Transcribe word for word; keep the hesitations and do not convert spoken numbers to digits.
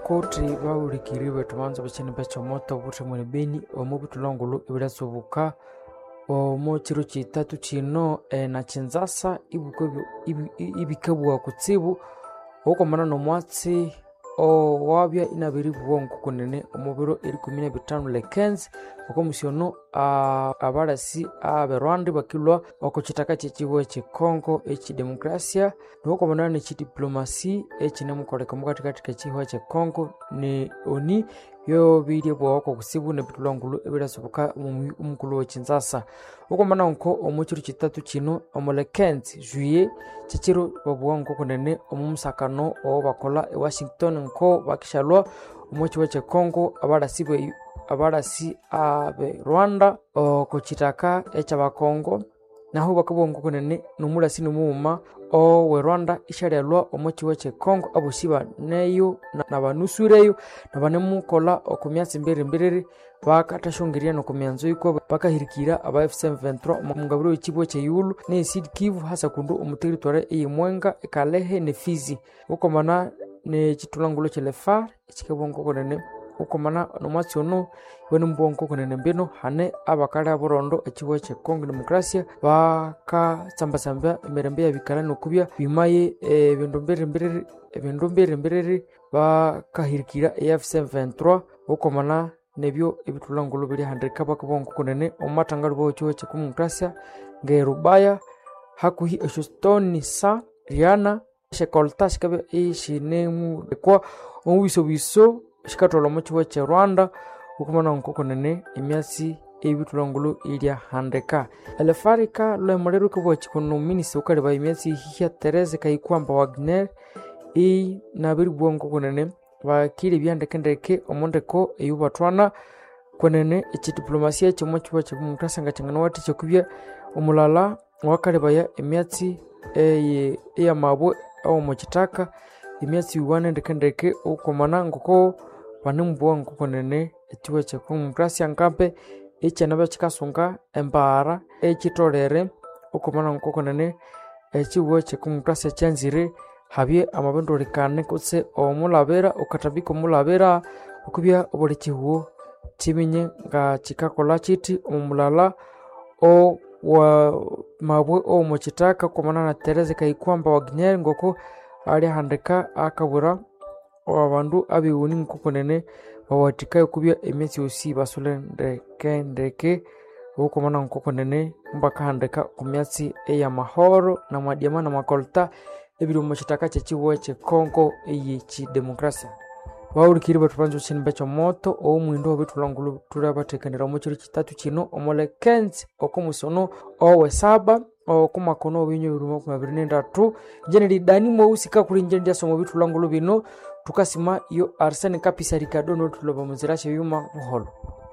Koti baulikiriwe tumanza bachini bacha moto butre mwene beni omubitulongulu ibiratsubuka omo chiro chitatu chino e, na chinzasa ibuko ibikabwa kutsibu oko mana no mwatsi o wabya inabiri bwongo kunene omubiro eri kumi na bitano lekenzi oko musiono abarasi aberwandi bakilwa oko chitaka chechiwe chekongo echi demokrasia noko mana ne chi diplomasi echi nemukoleka mukati katika chiwa chekongo ni oni yo bidye bwoko kusibu ne bitulongulu ebirasubuka umukulu w'Kinshasa uko mana nko omuchiro kitatu kino omulekenzi juillet chichiro babwongo kunene omumusakano obakola e Washington nko bakishalwa omuchiwa che Congo abarasi abarasi abe Rwanda ko chitaka echa bakongo naho bakabongo kunene numurasi numuma o we Rwanda isharelwa omuchiwa che Congo abushiba neyo nabanusureyo nabanemukola okumyatsi mbere mbere bakatashongeria no kumyanzo iko bakahirikira aba F C M vingt-trois mungabiro w'ikibo che Yulu ne Sud Kivu hasa kundu umuteritware eyimwenga ekalehe ne Fizi ukomana ne chitulangulo che Lefar chikabongo kunene ukomana no matsono wene mbongo kunene mbino hane abakara aborondo ekibo che Congo Demokrasia baka tsamba tsamba merembe yabikala no kubya bimaye ebindu mbere mbere ebindu mbere mbere bakahirikira F C M vingt-trois ukomana nebyo ebitulangolo biri handika bakabongo kunene omatangalo bo cyo che Demokrasia ngerubaya hakuhi eshostoni sa Riana shekolta shikabe ishinemu kwa owiso biso shikatola muchiwa che Rwanda ukumana nkokonene emyasi ebitulangolo ilia handeka elefarika lo moleru kubo chikono minisi ukale ba emyasi hiya Tereze Kayikwamba Wagner e nabiri bwongo konene bakiri byandeke ndeke omondeko eyubatwana konene echi diplomasia chimo chiwa che Demokrasia ngachangana wati chokubya omulala wakale baya emyasi eye ya mabo au mochitaka emyasi wane ndeke ndeke ukomana ngoko banembwongo konene echiwa che Demokrasia nkampe echa naba chikasunga embara echitolere ukomana ngoko konene echiwa che Demokrasia chanzire habye amabendorikane kutse omulabera ukatabiko mulabera ukubya obolichiwo chiminye nga chikakola chiti omulala o wa mabwe o mochitaka komana na Tereze Kayikwamba Wagner ngoko ali handika akabura abantu abiwuni nkokonene bawatika kubya emyezi osi basole ndeke ndeke ukomana nkokonene mbaka handika kumyatsi eya mahoro na madiama na makolta ebiri mochitaka chechiwe che Congo eyi chi Demokrasia baurikiri batupanzo chinbe cho moto o mwindo bitulangulu turabatekanira muchiro kitatu kino omolekenzi okumusono owe saba okumakono binyo birumo ku mabiri n'endatu njene lidani mo usika kuri njene ndia somo bitulangulu bino tukasima iyo Arsene Kapisa Ricardo no tuloba muzirashe yuma muholo.